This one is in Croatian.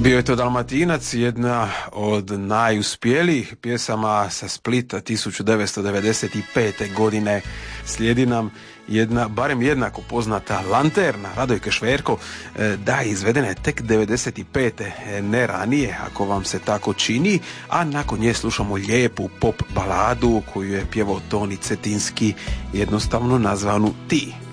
Bio je to Dalmatinac, jedna od najuspjelijih pjesama sa Splita 1995. godine. Slijedi nam jedna, barem jednako poznata Lanterna, Radojke Šverko, da, izvedena je tek 95. ne ranije, ako vam se tako čini, a nakon nje slušamo lijepu pop baladu koju je pjevao Toni Cetinski, jednostavno nazvanu Ti.